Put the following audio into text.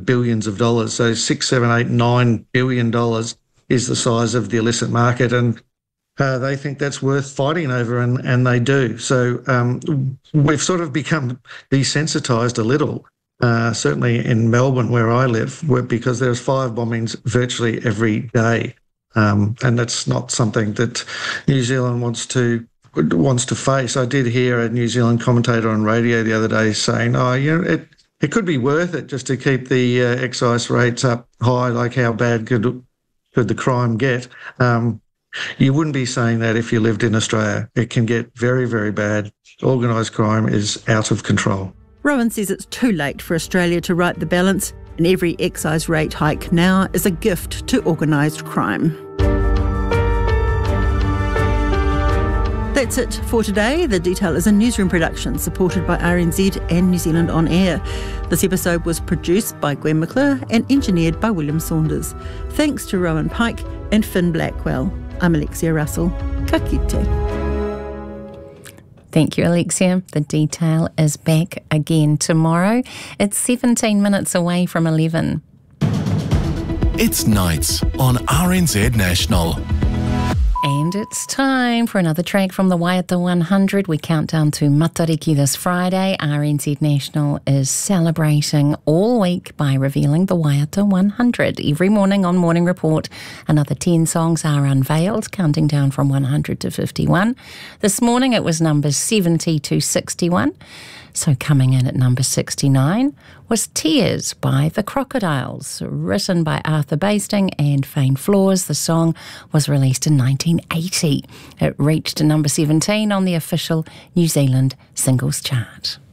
billions of dollars. So $6, $7, $8, $9 billion is the size of the illicit market, and they think that's worth fighting over, and they do. So we've sort of become desensitised a little, certainly in Melbourne where I live, because there's 5 bombings virtually every day. And that's not something that New Zealand wants to face. I did hear a New Zealand commentator on radio the other day saying, it could be worth it just to keep the excise rates up high, like how bad could the crime get? You wouldn't be saying that if you lived in Australia. It can get very, very bad. Organised crime is out of control. Rowan says it's too late for Australia to right the balance, and every excise rate hike now is a gift to organised crime. That's it for today. The Detail is a newsroom production supported by RNZ and New Zealand On Air. This episode was produced by Gwen McClure and engineered by William Saunders. Thanks to Rowan Pike and Finn Blackwell. I'm Alexia Russell. Ka kite. Thank you, Alexia. The Detail is back again tomorrow. It's 17 minutes away from 11. It's nights on RNZ National. And it's time for another track from the Waiata 100. We count down to Matariki this Friday. RNZ National is celebrating all week by revealing the Waiata 100. Every morning on Morning Report, another 10 songs are unveiled, counting down from 100 to 51. This morning it was numbers 70 to 61. So coming in at number 69 was Tears by the Crocodiles, written by Arthur Basting and Fane Floors. The song was released in 1980. It reached number 17 on the official New Zealand singles chart.